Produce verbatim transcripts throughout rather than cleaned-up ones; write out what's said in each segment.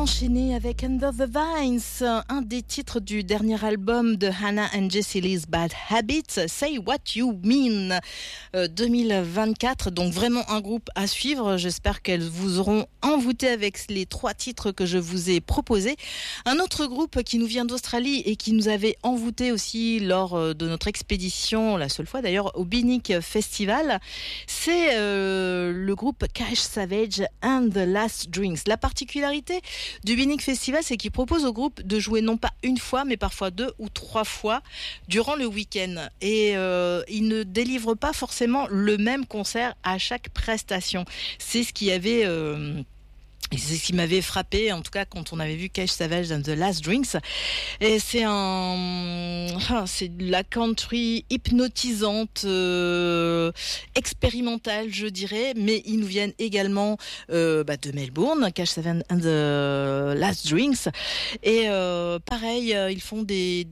enchaîner avec Under the Vines, un des titres du dernier album de Hannah and Jesse Lee's Bad Habits, Say What You Mean, euh, deux mille vingt-quatre. Donc vraiment un groupe à suivre. J'espère qu'elles vous auront envoûté avec les trois titres que je vous ai proposés. Un autre groupe qui nous vient d'Australie et qui nous avait envoûté aussi lors de notre expédition, la seule fois d'ailleurs, au Binic Festival, c'est euh, le groupe Cash Savage and the Last Drinks. La particularité du Binic Festival, c'est qu'il propose au groupe de jouer non pas une fois, mais parfois deux ou trois fois durant le week-end. Et euh, il ne délivre pas forcément le même concert à chaque prestation. C'est ce qui avait... Euh, Et c'est ce qui m'avait frappé, en tout cas, quand on avait vu Cash Savage and the Last Drinks. Et c'est un, enfin, c'est de la country hypnotisante, euh, expérimentale, je dirais. Mais ils nous viennent également euh, bah, de Melbourne, Cash Savage and the Last Drinks. Et euh, pareil, ils font des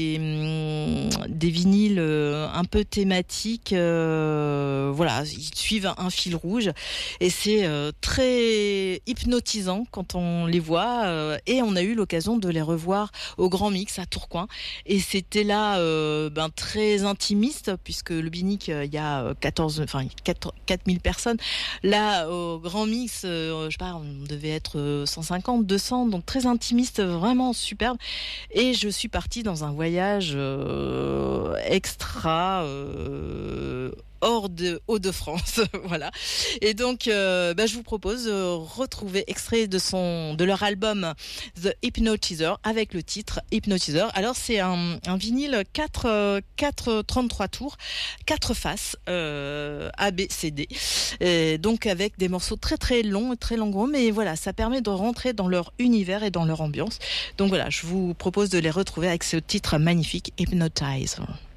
des des vinyles un peu thématiques. Euh, voilà, ils suivent un fil rouge, et c'est euh, très hypnotisant hypnotisant quand on les voit, euh, et on a eu l'occasion de les revoir au Grand Mix à Tourcoing, et c'était là euh, ben, très intimiste, puisque le Binic il euh, y a quatorze, enfin quatre mille personnes. Là au Grand Mix, euh, je sais pas, on devait être cent cinquante, deux cents, donc très intimiste, vraiment superbe. Et je suis partie dans un voyage euh, extra euh, hors de Hauts-de-France, voilà. Et donc, euh, bah, je vous propose de retrouver extrait de son, de leur album The Hypnotizer avec le titre Hypnotizer. Alors, c'est un, un vinyle quatre, quatre, trente-trois tours, quatre faces, euh, A, B, C, D. Et donc, avec des morceaux très très longs, très longs, mais voilà, ça permet de rentrer dans leur univers et dans leur ambiance. Donc voilà, je vous propose de les retrouver avec ce titre magnifique, Hypnotizer.